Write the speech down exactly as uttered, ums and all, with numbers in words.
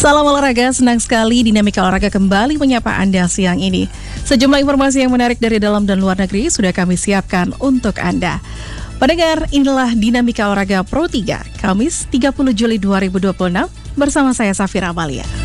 Salam olahraga, senang sekali Dinamika Olahraga kembali menyapa Anda siang ini. Sejumlah informasi yang menarik dari dalam dan luar negeri sudah kami siapkan untuk Anda. Pendengar, inilah Dinamika Olahraga Pro tiga, Kamis tiga puluh Juli dua ribu dua puluh enam, bersama saya Safira Amalia.